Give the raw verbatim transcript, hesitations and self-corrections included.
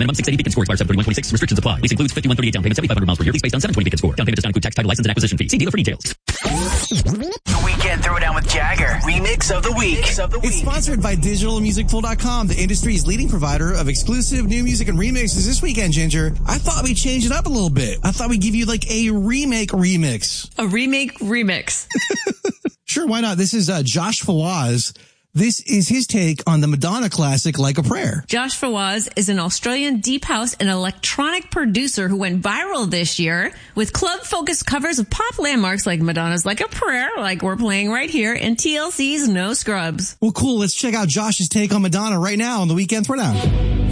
Minimum six eighty Beacon score expires seven thirty-one twenty-six. Restrictions apply. Lease includes fifty-one thirty-eight down payment, seventy-five hundred miles per year. Lease based on seven twenty Beacon score. Down payment does not include tax, title, license, and acquisition fee. See dealer for details. The Weekend Throwdown with Jagger. Remix of the week. It's sponsored by digital music pool dot com, the industry's leading provider of exclusive new music and remixes. This weekend, Ginger, I thought we'd change it up a little bit. I thought we'd give you like a remake remix. A remake remix. Sure, why not? This is uh, Josh Fawaz. This is his take on the Madonna classic, Like a Prayer. Josh Fawaz is an Australian deep house and electronic producer who went viral this year with club-focused covers of pop landmarks like Madonna's Like a Prayer, like we're playing right here, and T L C's No Scrubs. Well, cool. Let's check out Josh's take on Madonna right now on the Weekend Throwdown.